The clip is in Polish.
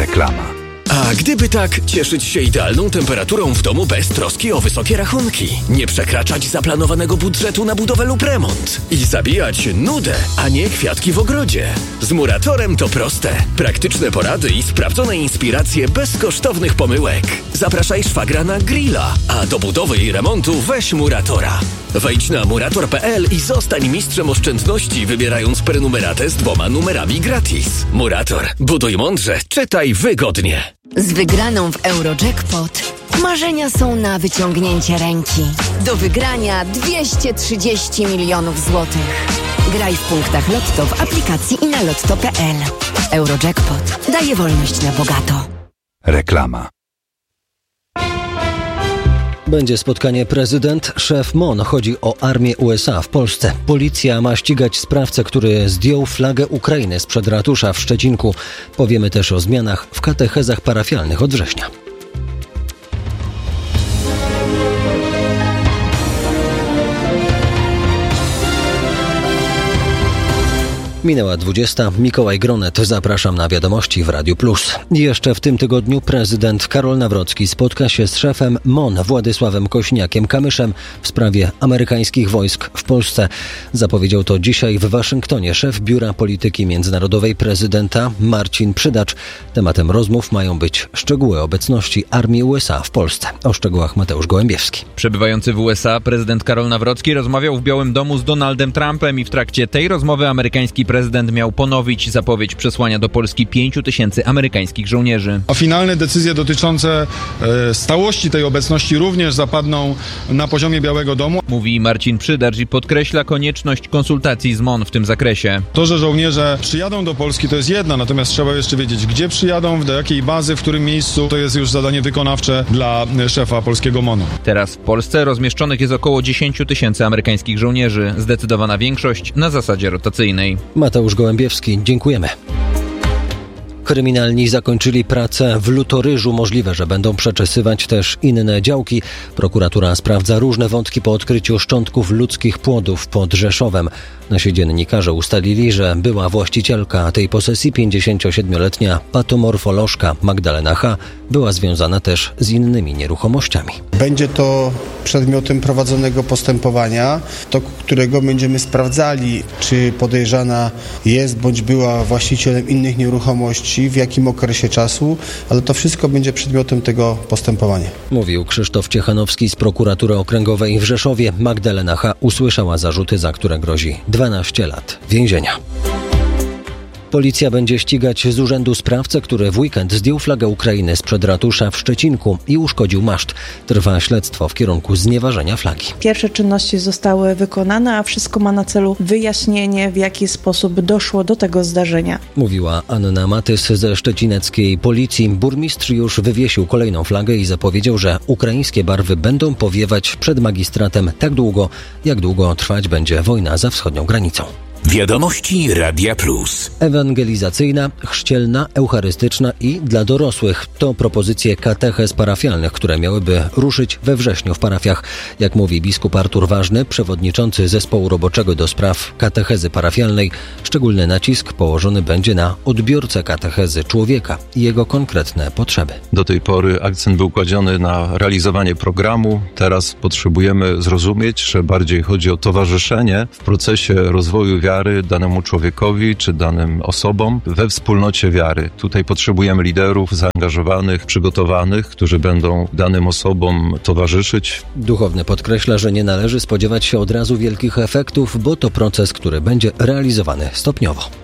Reklama. A gdyby tak cieszyć się idealną temperaturą w domu bez troski o wysokie rachunki, nie przekraczać zaplanowanego budżetu na budowę lub remont i zabijać nudę, a nie kwiatki w ogrodzie. Z Muratorem to proste. Praktyczne porady i sprawdzone inspiracje bez kosztownych pomyłek. Zapraszaj szwagra na grilla, a do budowy i remontu weź Muratora. Wejdź na murator.pl i zostań mistrzem oszczędności, wybierając prenumeratę z 2 numerami gratis. Murator. Buduj mądrze, czytaj wygodnie. Z wygraną w Eurojackpot marzenia są na wyciągnięcie ręki. Do wygrania 230 milionów złotych. Graj w punktach Lotto w aplikacji i na lotto.pl. Eurojackpot daje wolność na bogato. Reklama. Będzie spotkanie prezydent-szef MON. Chodzi o armię USA w Polsce. Policja ma ścigać sprawcę, który zdjął flagę Ukrainy sprzed ratusza w Szczecinku. Powiemy też o zmianach w katechezach parafialnych od września. Minęła 20. Mikołaj Gronet. Zapraszam na wiadomości w Radiu Plus. Jeszcze w tym tygodniu prezydent Karol Nawrocki spotka się z szefem MON Władysławem Kośniakiem-Kamyszem w sprawie amerykańskich wojsk w Polsce. Zapowiedział to dzisiaj w Waszyngtonie szef Biura Polityki Międzynarodowej prezydenta Marcin Przydacz. Tematem rozmów mają być szczegóły obecności armii USA w Polsce. O szczegółach Mateusz Gołębiewski. Przebywający w USA prezydent Karol Nawrocki rozmawiał w Białym Domu z Donaldem Trumpem i w trakcie tej rozmowy amerykański prezydent miał ponowić zapowiedź przesłania do Polski 5 000 amerykańskich żołnierzy. A finalne decyzje dotyczące stałości tej obecności również zapadną na poziomie Białego Domu. Mówi Marcin Przydacz i podkreśla konieczność konsultacji z MON w tym zakresie. To, że żołnierze przyjadą do Polski, to jest jedno, natomiast trzeba jeszcze wiedzieć, gdzie przyjadą, do jakiej bazy, w którym miejscu. To jest już zadanie wykonawcze dla szefa polskiego MON-u. Teraz w Polsce rozmieszczonych jest około 10 000 amerykańskich żołnierzy. Zdecydowana większość na zasadzie rotacyjnej. Mateusz Gołębiewski, dziękujemy. Kryminalni zakończyli pracę w Lutoryżu. Możliwe, że będą przeczesywać też inne działki. Prokuratura sprawdza różne wątki po odkryciu szczątków ludzkich płodów pod Rzeszowem. Nasi dziennikarze ustalili, że była właścicielka tej posesji, 57-letnia patomorfolożka Magdalena H., była związana też z innymi nieruchomościami. Będzie to przedmiotem prowadzonego postępowania, do którego będziemy sprawdzali, czy podejrzana jest bądź była właścicielem innych nieruchomości, w jakim okresie czasu, ale to wszystko będzie przedmiotem tego postępowania. Mówił Krzysztof Ciechanowski z prokuratury okręgowej w Rzeszowie. Magdalena H. usłyszała zarzuty, za które grozi 12 lat więzienia. Policja będzie ścigać z urzędu sprawcę, który w weekend zdjął flagę Ukrainy sprzed ratusza w Szczecinku i uszkodził maszt. Trwa śledztwo w kierunku znieważenia flagi. Pierwsze czynności zostały wykonane, a wszystko ma na celu wyjaśnienie, w jaki sposób doszło do tego zdarzenia. Mówiła Anna Matys ze szczecineckiej policji. Burmistrz już wywiesił kolejną flagę i zapowiedział, że ukraińskie barwy będą powiewać przed magistratem tak długo, jak długo trwać będzie wojna za wschodnią granicą. Wiadomości Radia Plus. Ewangelizacyjna, chrzcielna, eucharystyczna i dla dorosłych. To propozycje katechez parafialnych, które miałyby ruszyć we wrześniu w parafiach. Jak mówi biskup Artur Ważny, przewodniczący zespołu roboczego do spraw katechezy parafialnej, szczególny nacisk położony będzie na odbiorcę katechezy, człowieka i jego konkretne potrzeby. Do tej pory akcent był kładziony na realizowanie programu. Teraz potrzebujemy zrozumieć, że bardziej chodzi o towarzyszenie w procesie rozwoju wiary danemu człowiekowi czy danym osobom we wspólnocie wiary. Tutaj potrzebujemy liderów zaangażowanych, przygotowanych, którzy będą danym osobom towarzyszyć. Duchowny podkreśla, że nie należy spodziewać się od razu wielkich efektów, bo to proces, który będzie realizowany stopniowo.